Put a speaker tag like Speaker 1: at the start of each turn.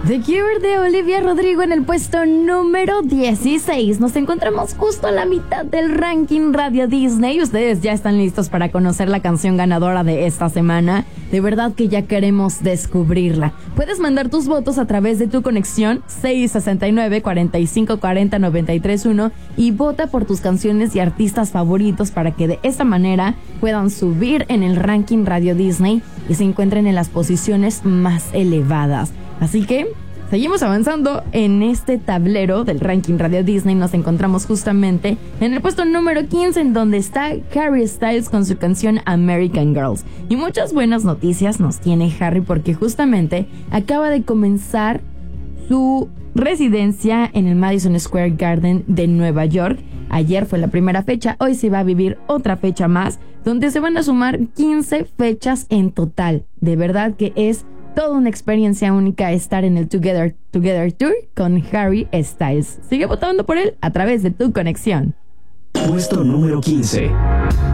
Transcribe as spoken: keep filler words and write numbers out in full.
Speaker 1: The Cure de Olivia Rodrigo en el puesto número dieciséis. Nos encontramos justo a la mitad del ranking Radio Disney. Ustedes ya están listos para conocer la canción ganadora de esta semana. De verdad que ya queremos descubrirla. Puedes mandar tus votos a través de tu conexión seis sesenta y nueve, cuarenta y cinco cuarenta, noventa y tres uno y vota por tus canciones y artistas favoritos para que de esta manera puedan subir en el ranking Radio Disney y se encuentren en las posiciones más elevadas. Así que seguimos avanzando en este tablero del ranking Radio Disney. Nos encontramos justamente en el puesto número quince, en donde está Harry Styles con su canción American Girls. Y muchas buenas noticias nos tiene Harry, porque justamente acaba de comenzar su residencia en el Madison Square Garden de Nueva York. Ayer fue la primera fecha, hoy se va a vivir otra fecha más, donde se van a sumar quince fechas en total. De verdad que es toda una experiencia única estar en el Together Together Tour con Harry Styles. Sigue votando por él a través de tu conexión.
Speaker 2: Puesto número quince.